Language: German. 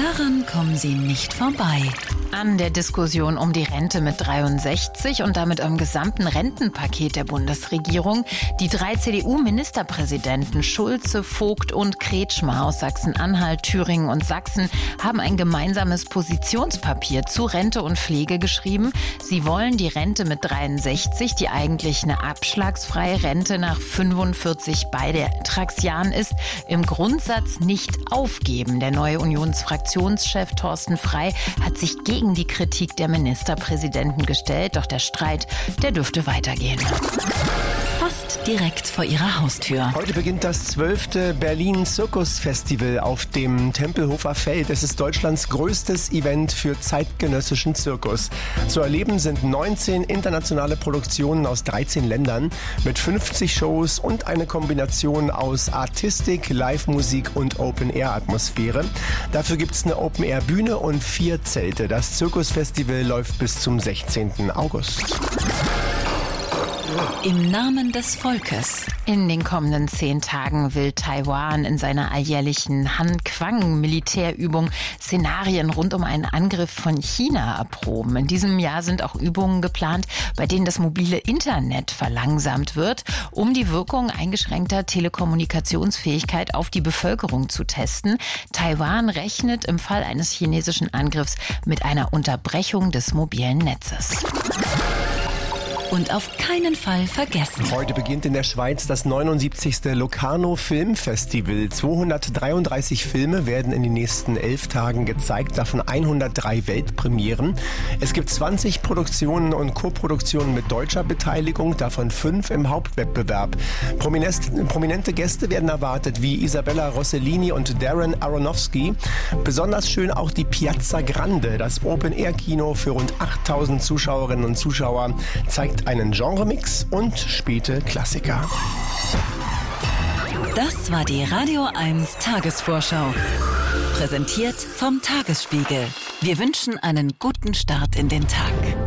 Daran kommen Sie nicht vorbei. An der Diskussion um die Rente mit 63 und damit am gesamten Rentenpaket der Bundesregierung. Die 3 CDU-Ministerpräsidenten Schulze, Vogt und Kretschmer aus Sachsen-Anhalt, Thüringen und Sachsen haben ein gemeinsames Positionspapier zu Rente und Pflege geschrieben. Sie wollen die Rente mit 63, die eigentlich eine abschlagsfreie Rente nach 45 Beitragsjahren ist, im Grundsatz nicht aufgeben. Der neue Unionsfraktionschef Thorsten Frey hat sich gegen die Kritik der Ministerpräsidenten gestellt. Doch der Streit, der dürfte weitergehen. Fast direkt vor Ihrer Haustür. Heute beginnt das 12. Berlin Zirkus Festival auf dem Tempelhofer Feld. Es ist Deutschlands größtes Event für zeitgenössischen Zirkus. Zu erleben sind 19 internationale Produktionen aus 13 Ländern mit 50 Shows und eine Kombination aus Artistik, Live-Musik und Open-Air-Atmosphäre. Dafür gibt es eine Open-Air-Bühne und 4 Zelte. Das Zirkusfestival läuft bis zum 16. August. Im Namen des Volkes. In den kommenden 10 Tagen will Taiwan in seiner alljährlichen Han-Quang-Militärübung Szenarien rund um einen Angriff von China erproben. In diesem Jahr sind auch Übungen geplant, bei denen das mobile Internet verlangsamt wird, um die Wirkung eingeschränkter Telekommunikationsfähigkeit auf die Bevölkerung zu testen. Taiwan rechnet im Fall eines chinesischen Angriffs mit einer Unterbrechung des mobilen Netzes. Und auf keinen Fall vergessen. Heute beginnt in der Schweiz das 79. Locarno Filmfestival. 233 Filme werden in den nächsten 11 Tagen gezeigt, davon 103 Weltpremieren. Es gibt 20 Produktionen und Koproduktionen mit deutscher Beteiligung, davon 5 im Hauptwettbewerb. Prominente Gäste werden erwartet, wie Isabella Rossellini und Darren Aronofsky. Besonders schön auch die Piazza Grande, das Open-Air-Kino für rund 8000 Zuschauerinnen und Zuschauer, zeigt einen Genremix und späte Klassiker. Das war die Radio 1 Tagesvorschau. Präsentiert vom Tagesspiegel. Wir wünschen einen guten Start in den Tag.